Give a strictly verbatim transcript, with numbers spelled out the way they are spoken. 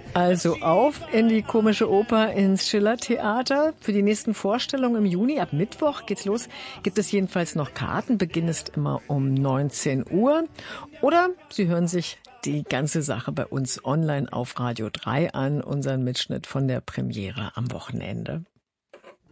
Also auf in die Komische Oper ins Schillertheater. Für die nächsten Vorstellungen im Juni, ab Mittwoch geht's los, gibt es jedenfalls noch Karten. Beginn ist immer um neunzehn Uhr. Oder Sie hören sich die ganze Sache bei uns online auf Radio drei an, unseren Mitschnitt von der Premiere am Wochenende.